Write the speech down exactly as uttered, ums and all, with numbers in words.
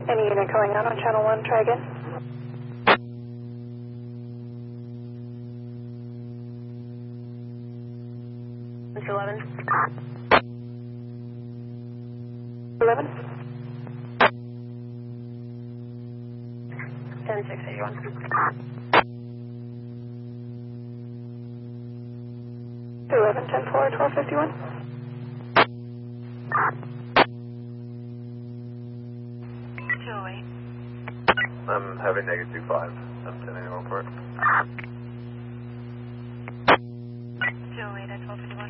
Any unit going out on channel one, try again. It's eleven. eleven. ten six eighty-one. eleven, ten four, twelve fifty-one. two oh eight. I'm having negative two five. I'm sending a report. two oh eight at twelve fifty-one.